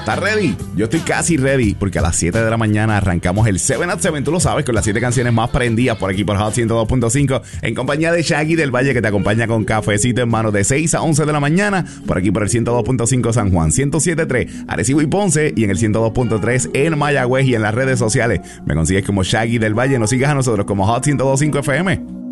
¿Estás ready? Yo estoy casi ready porque a las 7 de la mañana arrancamos el 7 at 7, tú lo sabes, con las 7 canciones más prendidas por aquí por Hot 102.5 en compañía de Shaggy del Valle, que te acompaña con cafecito en mano de 6 a 11 de la mañana por aquí por el 102.5 San Juan, 107.3 Arecibo y Ponce y en el 102.3 en Mayagüez y en las redes sociales. Me consigues como Shaggy del Valle, nos sigas a nosotros como Hot 102.5 FM.